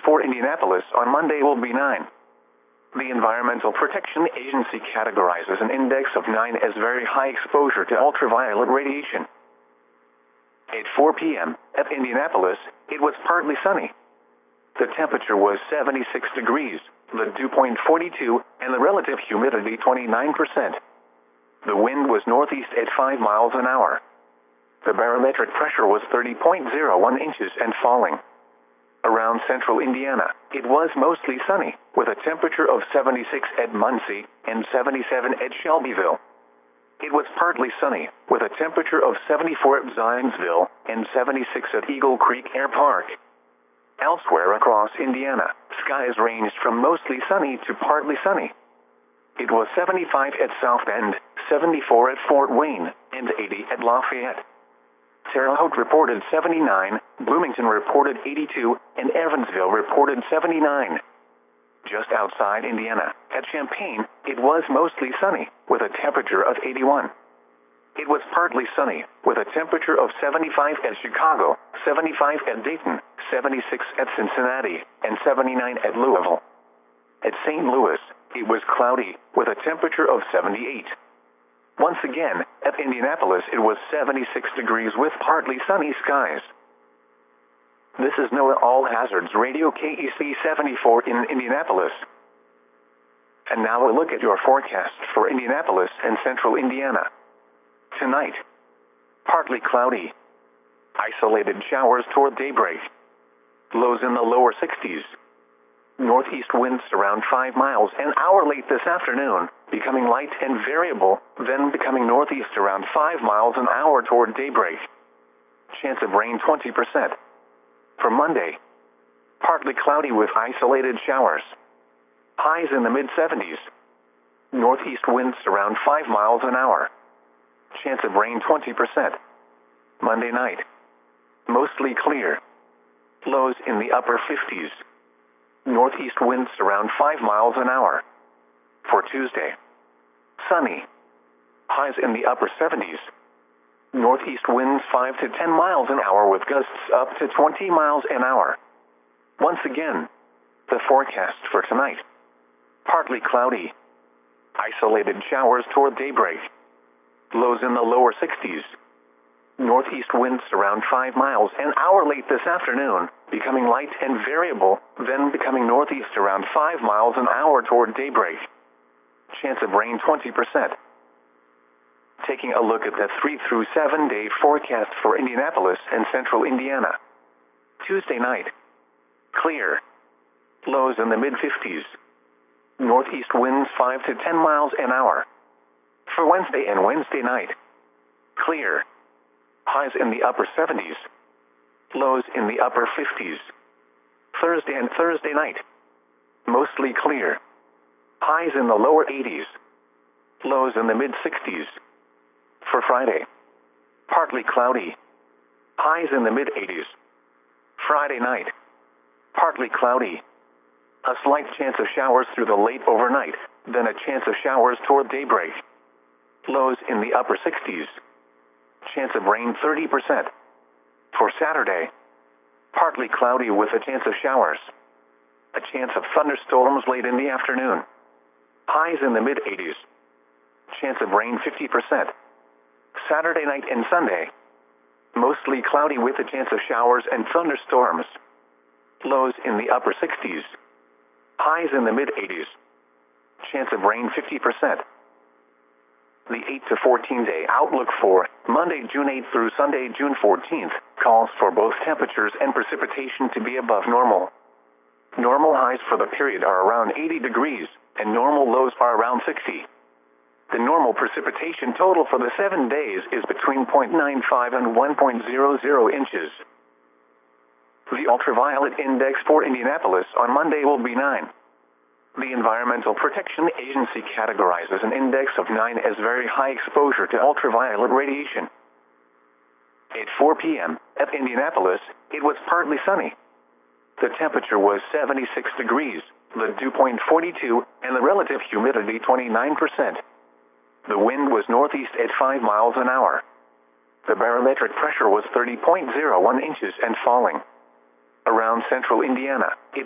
for Indianapolis on Monday will be 9. The Environmental Protection Agency categorizes an index of 9 as very high exposure to ultraviolet radiation. At 4 p.m. at Indianapolis, it was partly sunny. The temperature was 76 degrees, the dew point 42, and the relative humidity 29%. The wind was northeast at 5 miles an hour. The barometric pressure was 30.01 inches and falling. Around central Indiana, it was mostly sunny, with a temperature of 76 at Muncie and 77 at Shelbyville. It was partly sunny, with a temperature of 74 at Zionsville and 76 at Eagle Creek Air Park. Elsewhere across Indiana, skies ranged from mostly sunny to partly sunny. It was 75 at South Bend, 74 at Fort Wayne, and 80 at Lafayette. Terre Haute reported 79, Bloomington reported 82, and Evansville reported 79. Just outside Indiana, at Champaign, it was mostly sunny, with a temperature of 81. It was partly sunny, with a temperature of 75 at Chicago, 75 at Dayton, 76 at Cincinnati, and 79 at Louisville. At St. Louis, it was cloudy, with a temperature of 78. Once again, at Indianapolis it was 76 degrees with partly sunny skies. This is NOAA All Hazards Radio KEC 74 in Indianapolis. And now a look at your forecast for Indianapolis and central Indiana. Tonight, partly cloudy. Isolated showers toward daybreak. Lows in the lower 60s. Northeast winds around 5 miles an hour late this afternoon, becoming light and variable, then becoming northeast around 5 miles an hour toward daybreak. Chance of rain 20%. For Monday, partly cloudy with isolated showers. Highs in the mid-70s. Northeast winds around 5 miles an hour. Chance of rain 20%. Monday night, mostly clear. Lows in the upper 50s. Northeast winds around 5 miles an hour. For Tuesday, sunny. Highs in the upper 70s. Northeast winds 5 to 10 miles an hour with gusts up to 20 miles an hour. Once again, the forecast for tonight. Partly cloudy. Isolated showers toward daybreak. Lows in the lower 60s. Northeast winds around 5 miles an hour late this afternoon, becoming light and variable, then becoming northeast around 5 miles an hour toward daybreak. Chance of rain 20%. Taking a look at the 3 through 7 day forecast for Indianapolis and central Indiana. Tuesday night, clear. Lows in the mid-50s. Northeast winds 5 to 10 miles an hour. For Wednesday and Wednesday night, clear. Highs in the upper 70s. Lows in the upper 50s. Thursday and Thursday night, mostly clear. Highs in the lower 80s. Lows in the mid-60s. For Friday, partly cloudy. Highs in the mid-80s. Friday night, partly cloudy. A slight chance of showers through the late overnight, then a chance of showers toward daybreak. Lows in the upper 60s. Chance of rain 30%. For Saturday, partly cloudy with a chance of showers. A chance of thunderstorms late in the afternoon. Highs in the mid-80s. Chance of rain 50%. Saturday night and Sunday, mostly cloudy with a chance of showers and thunderstorms. Lows in the upper 60s. Highs in the mid-80s. Chance of rain 50%. The 8 to 14 day outlook for Monday, June 8th through Sunday, June 14th, calls for both temperatures and precipitation to be above normal. Normal highs for the period are around 80 degrees, and normal lows are around 60. The normal precipitation total for the 7 days is between 0.95 and 1.00 inches. The ultraviolet index for Indianapolis on Monday will be 9. The Environmental Protection Agency categorizes an index of 9 as very high exposure to ultraviolet radiation. At 4 p.m. at Indianapolis, it was partly sunny. The temperature was 76 degrees, the dew point 42, and the relative humidity 29%. The wind was northeast at 5 miles an hour. The barometric pressure was 30.01 inches and falling. Around central Indiana, it